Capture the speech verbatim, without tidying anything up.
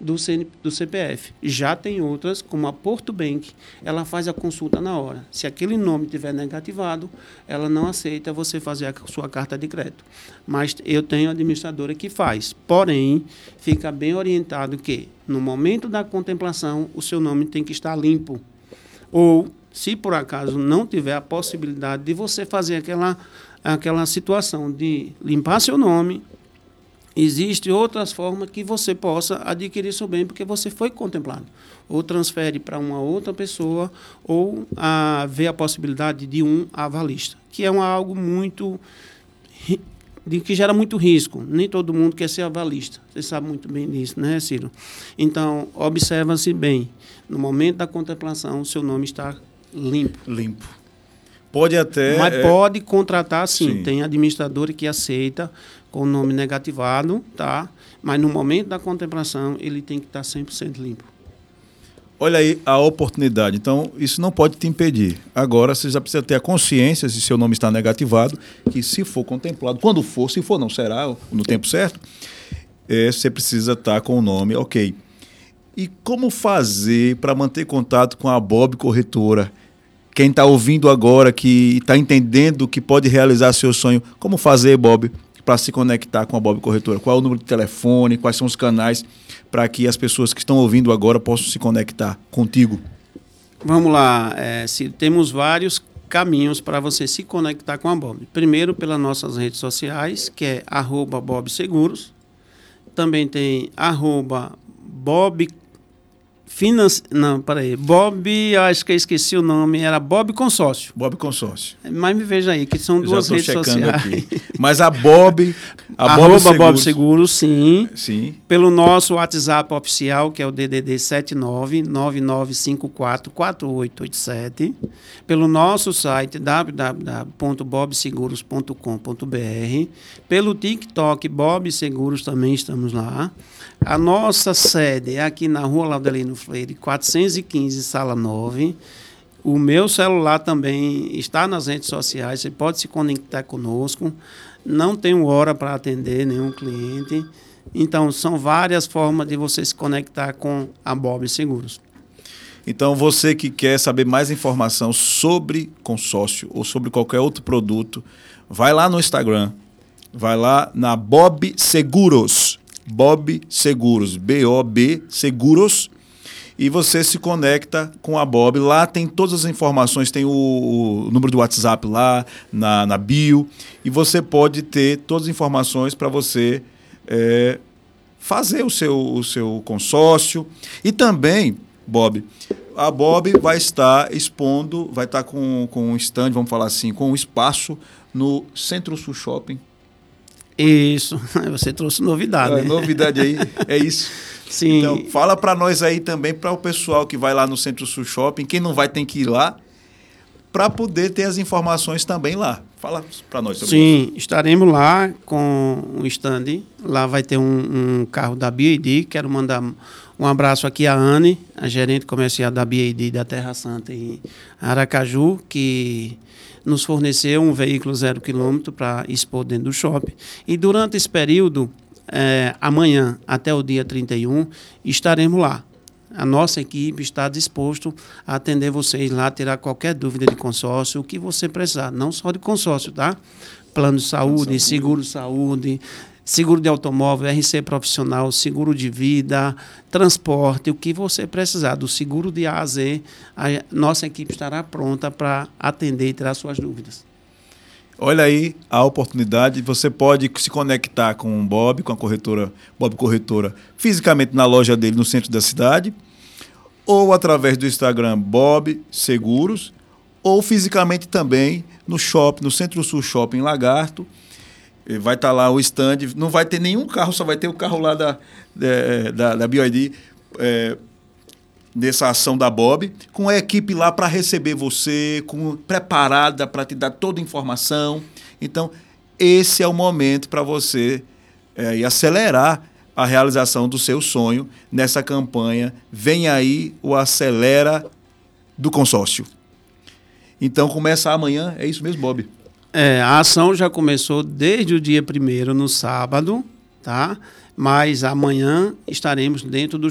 do, C N, do C P F. Já tem outras, como a Porto Bank, ela faz a consulta na hora. Se aquele nome estiver negativado, ela não aceita você fazer a sua carta de crédito. Mas eu tenho administradora que faz. Porém, fica bem orientado que, no momento da contemplação, o seu nome tem que estar limpo. Ou, se por acaso não tiver a possibilidade de você fazer aquela, aquela situação de limpar seu nome, existem outras formas que você possa adquirir seu bem porque você foi contemplado. Ou transfere para uma outra pessoa, ou a, vê a possibilidade de um avalista, que é uma, algo muito... de que gera muito risco. Nem todo mundo quer ser avalista. Você sabe muito bem disso, né, Ciro? Então, observa-se bem. No momento da contemplação, o seu nome está limpo. Limpo. Pode até... Mas é... pode contratar, sim. sim. Tem administradora que aceita com o nome negativado, tá? Mas no momento da contemplação, ele tem que estar cem por cento limpo. Olha aí a oportunidade. Então, isso não pode te impedir. Agora, você já precisa ter a consciência, se seu nome está negativado, que se for contemplado, quando for, se for, não será, no tempo certo, é, você precisa estar com o nome ok. E como fazer para manter contato com a Bob Corretora? Quem está ouvindo agora, que está entendendo que pode realizar seu sonho, como fazer, Bob, para se conectar com a Bob Corretora? Qual é o número de telefone, quais são os canais para que as pessoas que estão ouvindo agora possam se conectar contigo? Vamos lá, é, se temos vários caminhos para você se conectar com a Bob. Primeiro, pelas nossas redes sociais, que é arroba Bob Seguros. Também tem arroba Bob Finance... Não, peraí. Bob, acho que eu esqueci o nome, era Bob Consórcio. Bob Consórcio. Mas me veja aí, que são Eu duas já redes sociais. Aqui. Mas a Bob... A arroba Bob Seguros, Bob Seguros, sim. Sim. Pelo nosso WhatsApp oficial, que é o D D D sete nove nove nove cinco quatro quatro oito oito sete. Pelo nosso site w w w ponto bob seguros ponto com ponto b r. Pelo TikTok Bob Seguros também estamos lá. A nossa sede é aqui na Rua Laudelino Freire, quatrocentos e quinze, sala nove. O meu celular também está nas redes sociais, você pode se conectar conosco. Não tenho hora para atender nenhum cliente. Então, são várias formas de você se conectar com a Bob Seguros. Então, você que quer saber mais informação sobre consórcio ou sobre qualquer outro produto, vai lá no Instagram, vai lá na Bob Seguros, Bob Seguros, B O B Seguros, e você se conecta com a Bob. Lá tem todas as informações, tem o, o número do WhatsApp lá na, na bio, e você pode ter todas as informações para você é, fazer o seu, o seu consórcio. E também, Bob, a Bob vai estar expondo, vai estar com, com um stand, vamos falar assim, com um espaço no Centro-Sul Shopping. Isso, você trouxe novidade. É, né? Novidade aí, é isso. Sim. Então, fala para nós aí também, para o pessoal que vai lá no Centro-Sul Shopping, quem não vai tem que ir lá, para poder ter as informações também lá. Fala para nós sobre Sim, isso. Sim, estaremos lá com um stand. Lá vai ter um, um carro da B A D. Quero mandar um abraço aqui à Anne, a gerente comercial da B A D da Terra Santa em Aracaju, que nos forneceu um veículo zero quilômetro para expor dentro do shopping. E durante esse período, é, amanhã até o dia trinta e um, estaremos lá. A nossa equipe está disposto a atender vocês lá, tirar qualquer dúvida de consórcio, o que você precisar, não só de consórcio, tá? Plano de saúde, seguro de saúde, seguro de automóvel, R C profissional, seguro de vida, transporte, o que você precisar, do seguro de A a Z, a nossa equipe estará pronta para atender e tirar suas dúvidas. Olha aí a oportunidade, você pode se conectar com o Bob, com a corretora, Bob Corretora, fisicamente na loja dele no centro da cidade, ou através do Instagram Bob Seguros, ou fisicamente também no shopping, no Centro-Sul Shopping Lagarto. Vai estar lá o stand, não vai ter nenhum carro, só vai ter o carro lá da, da, da B Y D, é, dessa ação da Bob, com a equipe lá para receber você, com, preparada para te dar toda a informação. Então, esse é o momento para você é, e acelerar a realização do seu sonho nessa campanha. Vem aí o Acelera do Consórcio. Então, começa amanhã, é isso mesmo, Bob? É, a ação já começou desde o dia primeiro, no sábado, tá? Mas amanhã estaremos dentro do